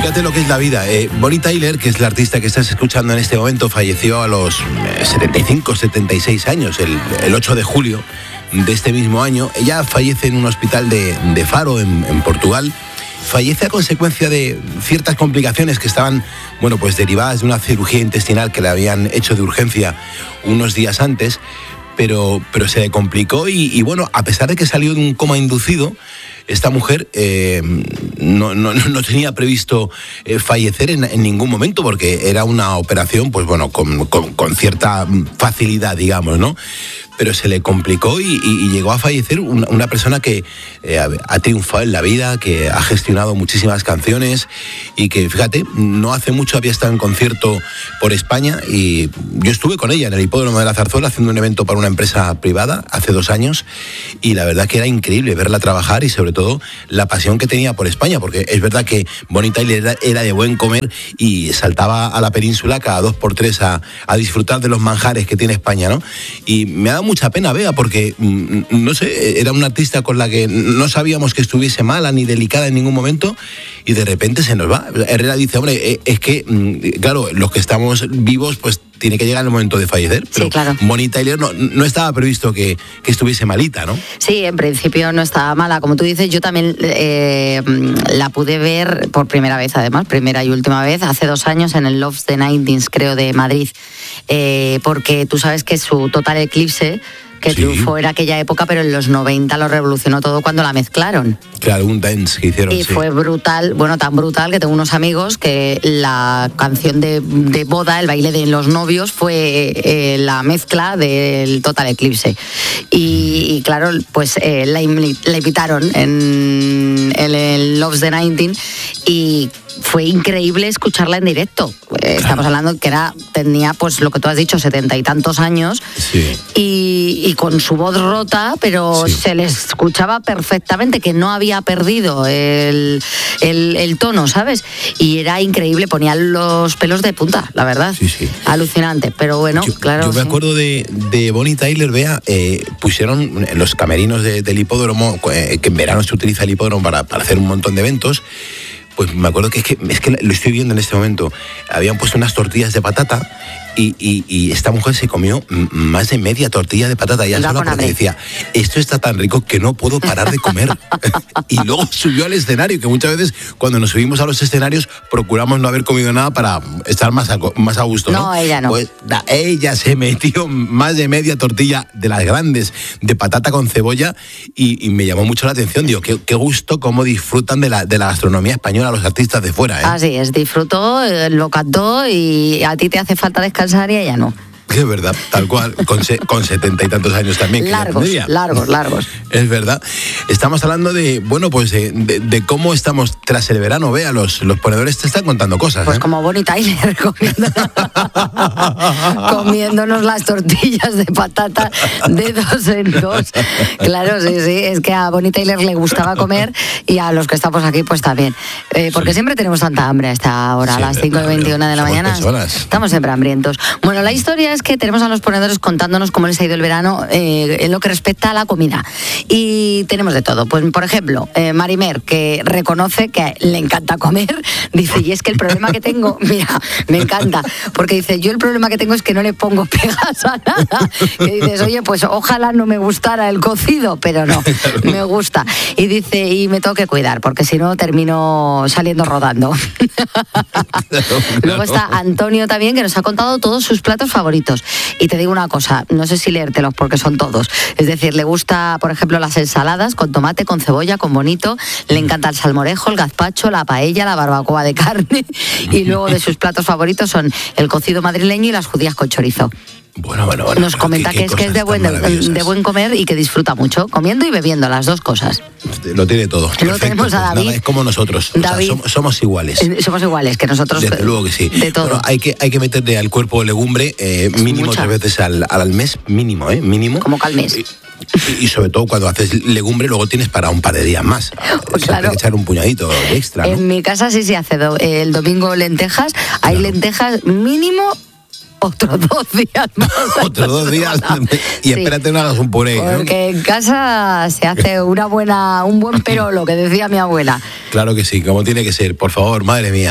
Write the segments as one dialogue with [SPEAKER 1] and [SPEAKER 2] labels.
[SPEAKER 1] Fíjate lo que es la vida. Bonnie Tyler, que es la artista que estás escuchando en este momento, falleció a los 75, 76 años, el 8 de julio de este mismo año. Ella fallece en un hospital de Faro, en Portugal. Fallece a consecuencia de ciertas complicaciones que estaban, pues derivadas de una cirugía intestinal que le habían hecho de urgencia unos días antes, pero se le complicó y a pesar de que salió de un coma inducido, esta mujer no tenía previsto fallecer en ningún momento, porque era una operación, con cierta facilidad, digamos, ¿no? Pero se le complicó y llegó a fallecer una persona que ha triunfado en la vida, que ha gestionado muchísimas canciones y que, fíjate, no hace mucho había estado en concierto por España y yo estuve con ella en el Hipódromo de la Zarzuela haciendo un evento para una empresa privada hace 2 años y la verdad que era increíble verla trabajar y sobre todo la pasión que tenía por España, porque es verdad que Bonnie Tyler era de buen comer y saltaba a la península cada 2 por 3 a disfrutar de los manjares que tiene España, ¿no? Y me ha dado mucha pena, Bea, porque, no sé, era una artista con la que no sabíamos que estuviese mala ni delicada en ningún momento y de repente se nos va. Herrera dice, hombre, es que, claro, los que estamos vivos, pues tiene que llegar el momento de fallecer. Pero
[SPEAKER 2] sí, claro.
[SPEAKER 1] Bonnie Tyler no estaba previsto que estuviese malita, ¿no?
[SPEAKER 2] Sí, en principio no estaba mala. Como tú dices, yo también la pude ver por primera vez, además, primera y última vez, hace 2 años en el Loves the 90s, creo, de Madrid. Porque tú sabes que su Total Eclipse, que triunfó en aquella época, pero en los 90 lo revolucionó todo cuando la mezclaron.
[SPEAKER 1] Claro, un dance que hicieron.
[SPEAKER 2] Y fue brutal, tan brutal que tengo unos amigos que la canción de boda, el baile de los novios, fue la mezcla del Total Eclipse. Y claro, pues la invitaron en el Loves the 90 y fue increíble escucharla en directo. Estamos hablando que tenía, pues lo que tú has dicho, 70 y tantos años, y con su voz rota, pero se le escuchaba perfectamente, que no había perdido el tono, ¿sabes? Y era increíble, ponía los pelos de punta, la verdad.
[SPEAKER 1] Sí.
[SPEAKER 2] Alucinante, pero bueno, claro.
[SPEAKER 1] Yo me acuerdo de Bonnie Tyler, Bea, pusieron en los camerinos del hipódromo, que en verano se utiliza el hipódromo para hacer un montón de eventos. Pues me acuerdo que es que lo estoy viendo en este momento. Habían puesto unas tortillas de patata y esta mujer se comió más de media tortilla de patata ya sola porque decía, esto está tan rico que no puedo parar de comer. Y luego subió al escenario, que muchas veces cuando nos subimos a los escenarios procuramos no haber comido nada para estar más a gusto, ¿no?
[SPEAKER 2] No, ella no.
[SPEAKER 1] Pues ella se metió más de media tortilla de las grandes de patata con cebolla y me llamó mucho la atención. Digo, qué gusto cómo disfrutan de la gastronomía española los artistas de fuera, ¿eh?
[SPEAKER 2] Así es, disfrutó, lo cantó y a ti te hace falta descansar y a ella no.
[SPEAKER 1] Es verdad, tal cual, con 70 y tantos años también.
[SPEAKER 2] Largos.
[SPEAKER 1] Es verdad. Estamos hablando de cómo estamos tras el verano. Vea, los ponedores te están contando cosas.
[SPEAKER 2] Pues como Bonnie Tyler, comiéndonos las tortillas de patata de 2 en 2. Claro, sí, es que a Bonnie Tyler le gustaba comer y a los que estamos aquí pues también. Porque siempre tenemos tanta hambre a esta hora, a las 5:21 de la mañana. Estamos siempre hambrientos. Bueno, la historia es que tenemos a los ponedores contándonos cómo les ha ido el verano en lo que respecta a la comida. Y tenemos de todo. Pues, por ejemplo, Marimer, que reconoce que le encanta comer, dice, y es que el problema que tengo, mira, me encanta, porque dice, yo el problema que tengo es que no le pongo pegas a nada. Que dices, oye, pues ojalá no me gustara el cocido, pero no, me gusta. Y dice, y me tengo que cuidar, porque si no termino saliendo rodando. Luego está Antonio también, que nos ha contado todos sus platos favoritos. Y te digo una cosa, no sé si leértelos porque son todos. Es decir, le gusta, por ejemplo, las ensaladas con tomate, con cebolla, con bonito. Le encanta el salmorejo, el gazpacho, la paella, la barbacoa de carne. Y luego de sus platos favoritos son el cocido madrileño y las judías con chorizo. Bueno.
[SPEAKER 1] Nos
[SPEAKER 2] comenta que es de buen comer y que disfruta mucho, comiendo y bebiendo, las dos cosas.
[SPEAKER 1] Lo tiene todo.
[SPEAKER 2] Luego tenemos a David.
[SPEAKER 1] Nada, es como nosotros.
[SPEAKER 2] David,
[SPEAKER 1] somos iguales.
[SPEAKER 2] Somos iguales que nosotros.
[SPEAKER 1] Desde luego que sí.
[SPEAKER 2] De todo.
[SPEAKER 1] Bueno, hay que meterle al cuerpo legumbre mínimo 3 veces al mes, mínimo.
[SPEAKER 2] ¿Cómo que al mes?
[SPEAKER 1] Y sobre todo cuando haces legumbre, luego tienes para un par de días más.
[SPEAKER 2] Claro.
[SPEAKER 1] Hay que echar un puñadito extra, ¿no?
[SPEAKER 2] En mi casa sí hace el domingo lentejas. Hay lentejas mínimo otros 2 días más.
[SPEAKER 1] Otros 2 días y espérate, no hagas un puré.
[SPEAKER 2] Porque en casa se hace un buen perolo, que decía mi abuela.
[SPEAKER 1] Claro que sí, como tiene que ser, por favor, madre mía.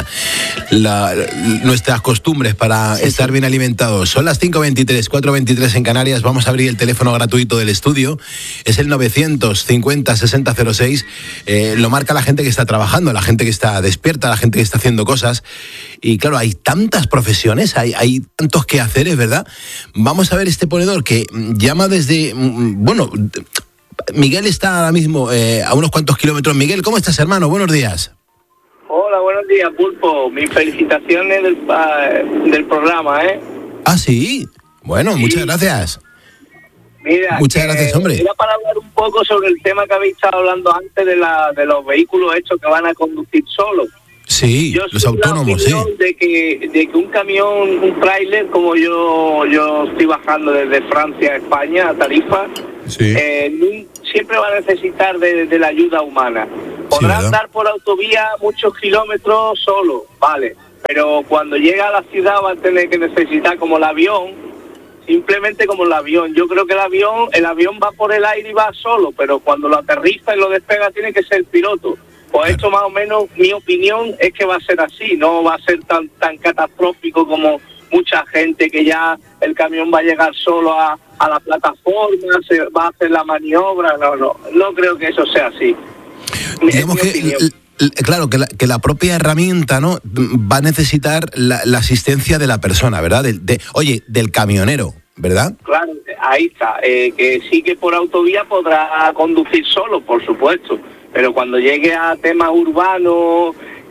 [SPEAKER 1] Nuestras costumbres para estar bien alimentados. Son las 5:23, 4:23 en Canarias. Vamos a abrir el teléfono gratuito del estudio. Es el 950-6006. Lo marca la gente que está trabajando, la gente que está despierta, la gente que está haciendo cosas. Y claro, hay tantas profesiones, hay tantos quehaceres, ¿verdad? Vamos a ver este ponedor que llama desde... Bueno, Miguel está ahora mismo a unos cuantos kilómetros. Miguel, ¿cómo estás, hermano? Buenos días.
[SPEAKER 3] Hola, buenos días, Pulpo. Mis felicitaciones del programa, ¿eh?
[SPEAKER 1] Ah, sí. Bueno, sí. Muchas gracias.
[SPEAKER 3] Mira,
[SPEAKER 1] muchas gracias, hombre.
[SPEAKER 3] Era para hablar un poco sobre el tema que habéis estado hablando antes de los vehículos hechos que van a conducir solos.
[SPEAKER 1] Sí, los autónomos, sí.
[SPEAKER 3] De que un camión, un tráiler, como yo estoy bajando desde Francia a España, a Tarifa,
[SPEAKER 1] sí.
[SPEAKER 3] Siempre va a necesitar de la ayuda humana. Podrá andar por autovía muchos kilómetros solo, vale, pero cuando llega a la ciudad va a tener que necesitar como el avión, simplemente como el avión. Yo creo que el avión va por el aire y va solo, pero cuando lo aterriza y lo despega tiene que ser el piloto. Pues esto más o menos, mi opinión es que va a ser así, no va a ser tan catastrófico como mucha gente, que ya el camión va a llegar solo a la plataforma, se va a hacer la maniobra. No creo que eso sea así.
[SPEAKER 1] Digamos que, claro, que la propia herramienta, ¿no?, va a necesitar la asistencia de la persona, ¿verdad? Del camionero, ¿verdad?
[SPEAKER 3] Claro, ahí está. Que sí, que por autovía podrá conducir solo, por supuesto, pero cuando llegue a temas urbanos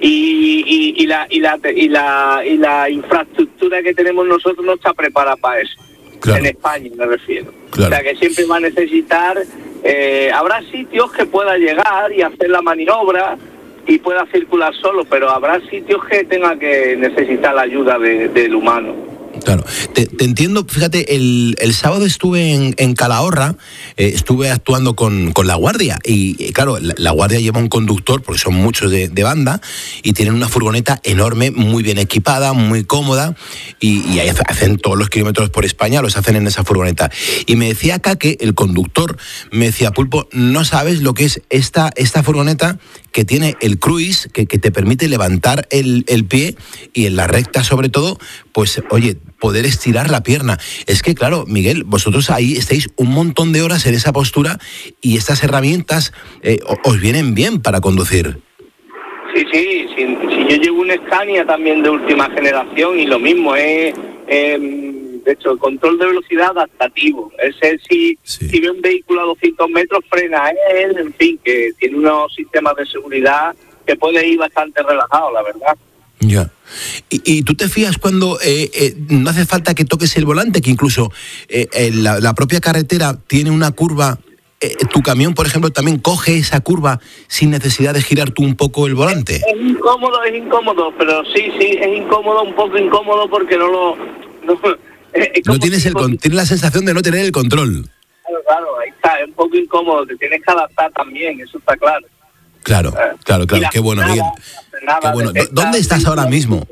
[SPEAKER 3] y la infraestructura que tenemos nosotros no está preparada para eso. Claro. En España me refiero. Claro. O sea, que siempre va a necesitar, habrá sitios que pueda llegar y hacer la maniobra y pueda circular solo, pero habrá sitios que tenga que necesitar la ayuda del humano.
[SPEAKER 1] Claro, te entiendo. Fíjate, el sábado estuve en Calahorra, estuve actuando con La Guardia y claro, la Guardia lleva un conductor, porque son muchos de banda, y tienen una furgoneta enorme, muy bien equipada, muy cómoda, y ahí hacen todos los kilómetros por España, los hacen en esa furgoneta. Y me decía acá que el conductor me decía: Pulpo, no sabes lo que es esta furgoneta, que tiene el cruise, que te permite levantar el pie, y en la recta sobre todo, pues oye, poder estirar la pierna. Es que claro, Miguel, vosotros ahí estáis un montón de horas en esa postura y estas herramientas os vienen bien para conducir.
[SPEAKER 3] Sí, yo llevo un Scania también de última generación y lo mismo es, de hecho, el control de velocidad adaptativo. Si ve un vehículo a 200 metros, frena él, en fin, que tiene unos sistemas de seguridad que puede ir bastante relajado, la verdad.
[SPEAKER 1] Ya. ¿Y tú te fías cuando no hace falta que toques el volante, que incluso la propia carretera tiene una curva? ¿Tu camión, por ejemplo, también coge esa curva sin necesidad de girar tú un poco el volante?
[SPEAKER 3] Es incómodo, pero sí, es incómodo, un poco incómodo, porque no
[SPEAKER 1] tienes tienes la sensación de no tener el control.
[SPEAKER 3] Claro, ahí está, es un poco incómodo, te tienes que adaptar también, eso está claro.
[SPEAKER 1] Claro, qué bueno, Miguel. Qué bueno. ¿Dónde estás ahora mismo?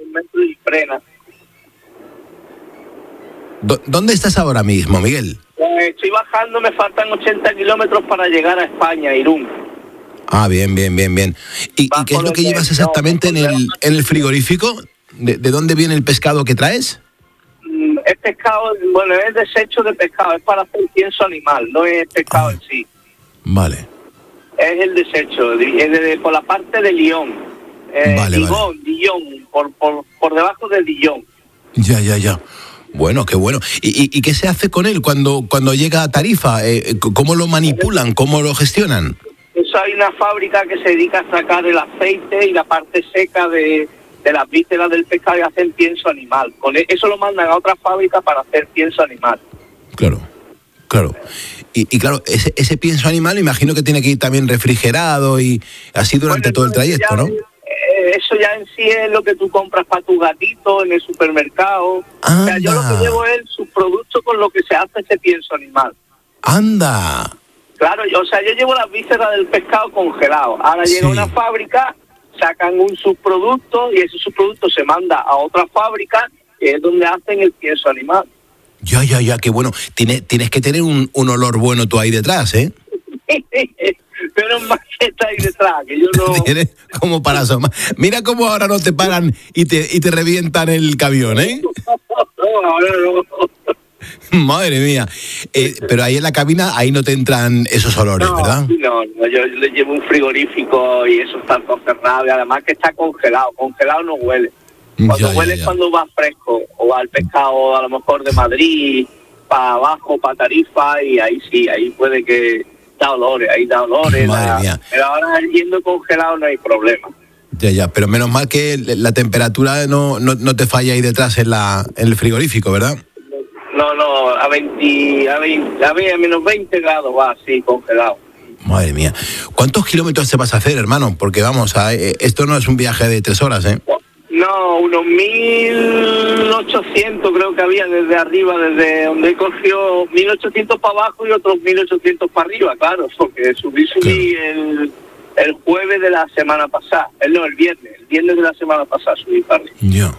[SPEAKER 1] ¿Dónde estás ahora mismo, Miguel?
[SPEAKER 3] Estoy bajando, me faltan 80 kilómetros para llegar a España, Irún.
[SPEAKER 1] Ah, bien. ¿Y qué es lo que llevas exactamente en el frigorífico? ¿De dónde viene el pescado que traes?
[SPEAKER 3] Es pescado, bueno, es desecho de pescado, es para hacer pienso animal, no es pescado en sí.
[SPEAKER 1] Vale.
[SPEAKER 3] Es el desecho, por la parte de Lyon. Dijon, por debajo de Dijon.
[SPEAKER 1] Ya. Bueno, qué bueno. ¿Y qué se hace con él cuando llega a Tarifa? ¿Cómo lo manipulan? ¿Cómo lo gestionan?
[SPEAKER 3] Eso, hay una fábrica que se dedica a sacar el aceite y la parte seca de las vísceras del pescado y hacen pienso animal. Eso lo mandan a otra fábrica para hacer pienso animal.
[SPEAKER 1] Claro. Y claro, ese pienso animal imagino que tiene que ir también refrigerado y así durante todo el trayecto, ¿no?
[SPEAKER 3] Eso ya en sí es lo que tú compras para tu gatito en el supermercado.
[SPEAKER 1] ¡Anda!
[SPEAKER 3] O sea, yo lo que llevo es sus productos con lo que se hace ese pienso animal.
[SPEAKER 1] ¡Anda!
[SPEAKER 3] Claro, yo llevo las vísceras del pescado congelado. Ahora llega una fábrica, sacan un subproducto y ese subproducto se manda a otra fábrica que es donde hacen el pienso animal.
[SPEAKER 1] Ya, qué bueno. Tienes que tener un olor bueno tú ahí detrás, ¿eh?
[SPEAKER 3] Pero más que está ahí detrás, que yo no...
[SPEAKER 1] Tienes como para asomar. Mira cómo ahora no te paran y te revientan el camión, ¿eh?
[SPEAKER 3] No, ahora no.
[SPEAKER 1] Madre mía. Pero ahí en la cabina, ahí no te entran esos olores, ¿verdad?
[SPEAKER 3] No, yo le llevo un frigorífico y eso está todo cerrado, y además que está congelado no huele. Cuando huele es cuando va fresco, o va el pescado a lo mejor de Madrid, para abajo, para Tarifa, y ahí sí, ahí puede que da olores.
[SPEAKER 1] Madre mía.
[SPEAKER 3] Pero ahora yendo congelado no hay problema.
[SPEAKER 1] Ya, pero menos mal que la temperatura no te falla ahí detrás en el frigorífico, ¿verdad?
[SPEAKER 3] No, a menos 20 grados va así, congelado.
[SPEAKER 1] Madre mía. ¿Cuántos kilómetros te vas a hacer, hermano? Porque vamos, esto no es un viaje de 3 horas, ¿eh?
[SPEAKER 3] No, unos 1.800 creo que había desde arriba, desde donde cogió 1.800 para abajo y otros 1.800 para arriba, claro, porque subí claro. El jueves de la semana pasada, el viernes de la semana pasada subí para arriba.
[SPEAKER 1] Ya.